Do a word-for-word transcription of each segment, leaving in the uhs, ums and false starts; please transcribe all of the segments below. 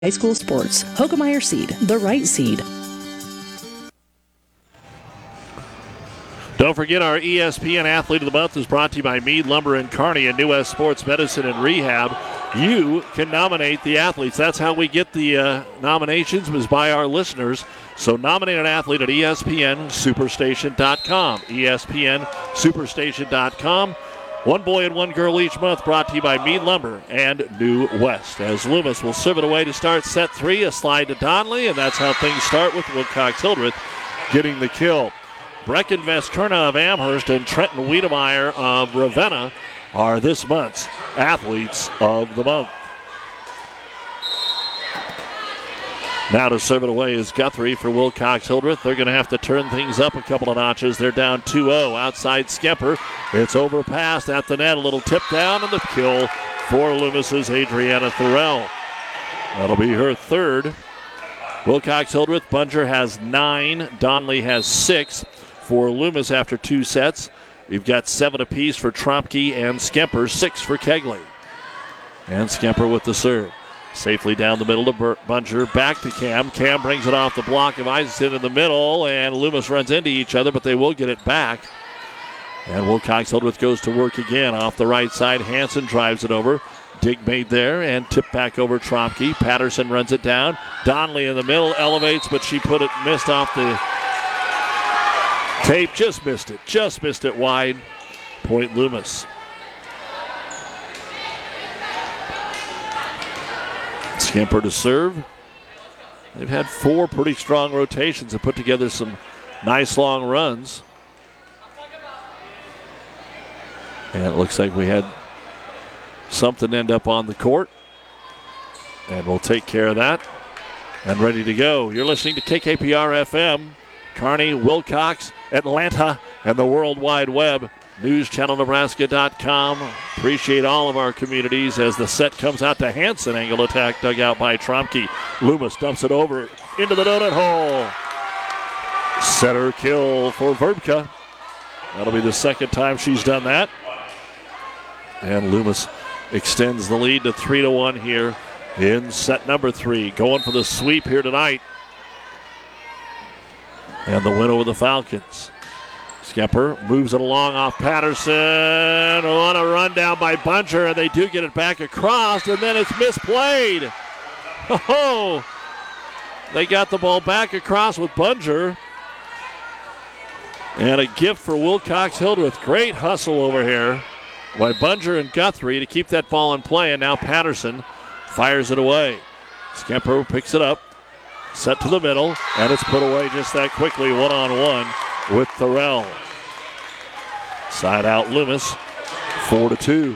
High school sports. Hoegemeyer Seed, the right seed. Don't forget our E S P N Athlete of the Month is brought to you by Meade Lumber and Kearney and New West Sports Medicine and Rehab. You can nominate the athletes. That's how we get the uh, nominations, is by our listeners. So nominate an athlete at E S P N Superstation dot com. E S P N Superstation dot com. One boy and one girl each month, brought to you by Meade Lumber and New West. As Loomis will serve it away to start set three, a slide to Donley, and that's how things start with Wilcox Hildreth getting the kill. Brecken Veskerna of Amherst and Trenton Wiedemeyer of Ravenna are this month's athletes of the month. Now to serve it away is Guthrie for Wilcox Hildreth. They're going to have to turn things up a couple of notches. They're down two oh. Outside Skemper. It's overpassed at the net. A little tip down and the kill for Loomis's Adriana Thorell. That'll be her third. Wilcox Hildreth, Bunger has nine. Donley has six for Loomis after two sets. We've got seven apiece for Trompke and Skemper, six for Kegley. And Skemper with the serve. Safely down the middle to Bur- Bunger. Back to Cam. Cam brings it off the block of Isaacson in the middle, and Loomis runs into each other, but they will get it back. And Wilcox Hildreth goes to work again off the right side. Hanson drives it over. Dig made there and tipped back over Trompke. Patterson runs it down. Donley in the middle elevates, but she put it, missed off the tape. Just missed it. Just missed it wide. Point Loomis. Skemper to serve. They've had four pretty strong rotations and put together some nice long runs. And it looks like we had something end up on the court. And we'll take care of that. And ready to go. You're listening to K K P R F M, Kearney, Wilcox, Atlanta, and the World Wide Web. news channel nebraska dot com. Appreciate all of our communities as the set comes out to Hanson. Angle attack dug out by Trompke. Loomis dumps it over into the donut hole. Center kill for Verbka. That'll be the second time she's done that. And Loomis extends the lead to three to one here in set number three. Going for the sweep here tonight. And the win over the Falcons. Skemper moves it along off Patterson. On a run down by Bunger, and they do get it back across, and then it's misplayed. Oh, they got the ball back across with Bunger. And a gift for Wilcox Hildreth. Great hustle over here by Bunger and Guthrie to keep that ball in play, and now Patterson fires it away. Skemper picks it up, set to the middle, and it's put away just that quickly, one-on-one with Thorell. Side out Loomis, four to two.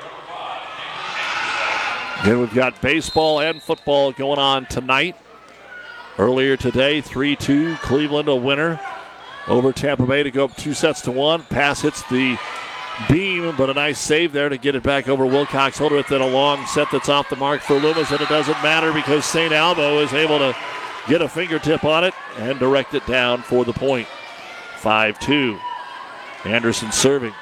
Then we've got baseball and football going on tonight. Earlier today, three two, Cleveland a winner over Tampa Bay to go up two sets to one. Pass hits the beam, but a nice save there to get it back over Wilcox Hildreth. Then a long set that's off the mark for Loomis, and it doesn't matter because Saint Albo is able to get a fingertip on it and direct it down for the point. five two. Anderson serving.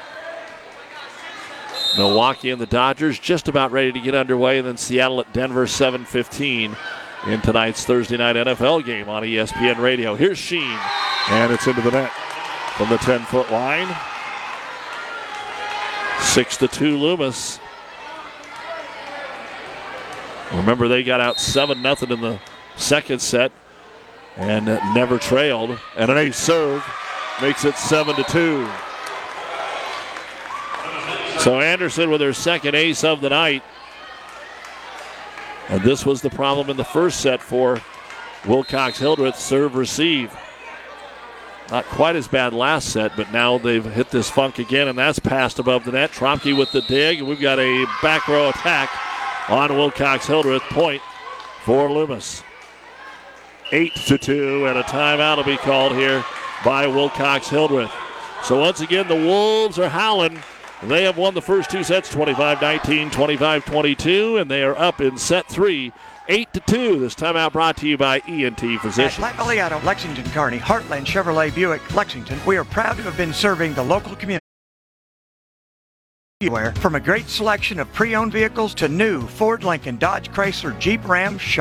Milwaukee and the Dodgers just about ready to get underway, and then Seattle at Denver, seven fifteen in tonight's Thursday night N F L game on E S P N Radio. Here's Sheen, and it's into the net from the ten-foot line. six to two Loomis. Remember, they got out seven nothing in the second set and never trailed. And an ace serve makes it seven to two. So Anderson with her second ace of the night. And this was the problem in the first set for Wilcox Hildreth, serve receive. Not quite as bad last set, but now they've hit this funk again, and that's passed above the net. Trompke with the dig, and we've got a back row attack on Wilcox Hildreth. Point for Loomis. eight to two, and a timeout will be called here by Wilcox Hildreth. So once again, the Wolves are howling. They have won the first two sets, twenty-five nineteen, twenty-five twenty-two, and they are up in set three, eight to two. This timeout brought to you by E N T Physicians. At Platte Valley Auto, Lexington, Kearney, Heartland Chevrolet Buick, Lexington, we are proud to have been serving the local community From a great selection of pre-owned vehicles to new Ford, Lincoln, Dodge, Chrysler, Jeep, Ram,